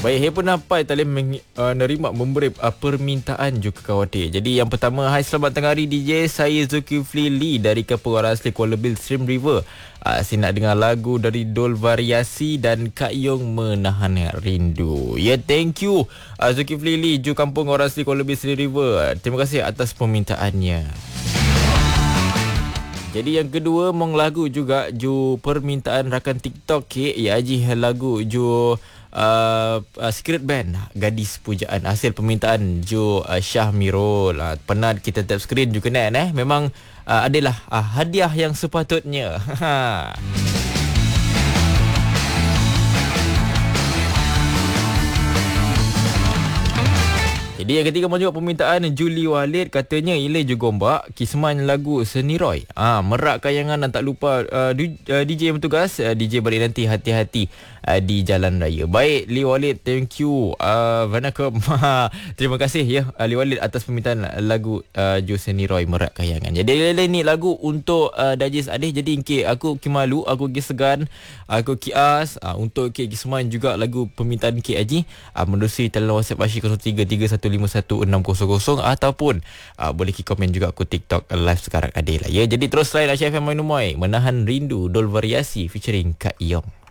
Baik, saya pun nampak tak boleh menerima memberi permintaan juga khawatir. Jadi yang pertama, hai selamat tengah hari DJ, saya Zulkifli Lee dari kampung orang asli Kuala Bil Stream River. Saya nak dengar lagu dari Dol Variasi dan Kak Yong Menahan Rindu. Ya, thank you Zulkifli Lee, ju kampung orang asli Kuala Bil Stream River. Terima kasih atas permintaannya. Jadi yang kedua, mong lagu juga ju permintaan rakan TikTok ya Haji, lagu ju Secret Band Gadis Pujaan, hasil permintaan ju Syah Mirul. Pernah kita tap screen juga memang adalah hadiah yang sepatutnya. Jadi yang ketiga, juga permintaan Julie Walid, katanya Ile Jugombak Kisman lagu Seniroy. Merak kayangan dan tak lupa DJ yang bertugas, DJ balik nanti hati-hati di jalan raya. Baik Lee Walid, thank you. Vanakum. Terima kasih ya Lee Walid atas permintaan lagu Ju Seniroy Merak kayangan. Jadi ni lagu untuk Dajis Adih. Jadi aku kimalu, aku segan, aku kias untuk Kisman juga lagu permintaan Haji. Menerusi talian WhatsApp Asyik 0331516000 ataupun boleh komen juga aku TikTok live sekarang ada lah ya. Jadi terus lain Asyik FM Moy Menahan Rindu Dol Variasi featuring Kak Yong.